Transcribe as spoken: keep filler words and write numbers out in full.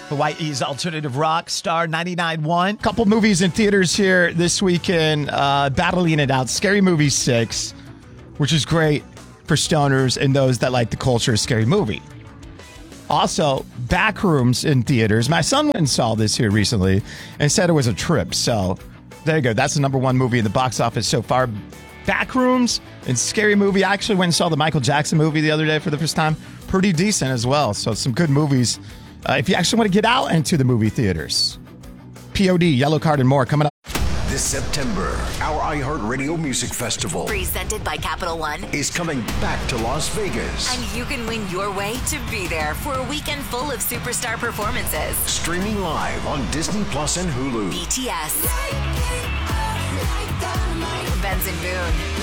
Hawaii's alternative rock, Star ninety-nine point one. Couple movies in theaters here this weekend, uh, battling it out. Scary Movie six, which is great for stoners and those that like the culture of Scary Movie. Also, Backrooms in theaters. My son went and saw this here recently and said it was a trip. So there you go. That's the number one movie in the box office so far. Backrooms and Scary Movie. I actually went and saw the Michael Jackson movie the other day for the first time. Pretty decent as well. So some good movies uh, if you actually want to get out into the movie theaters. P O D, Yellow Card, and more coming up. This September, our iHeartRadio Music Festival, presented by Capital One, is coming back to Las Vegas. And you can win your way to be there for a weekend full of superstar performances. Streaming live on Disney Plus and Hulu. B T S, Benson Boone,